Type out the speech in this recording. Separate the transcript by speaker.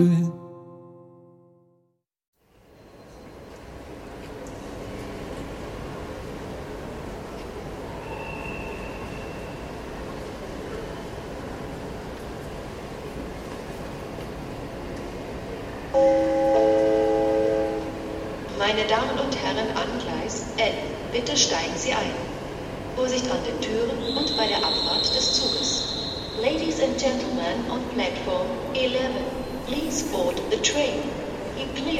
Speaker 1: Meine Damen und Herren an Gleis N, bitte steigen Sie ein. Vorsicht an den Türen und bei der Abfahrt des Zuges. Ladies and gentlemen on platform 11, please board the train. You clear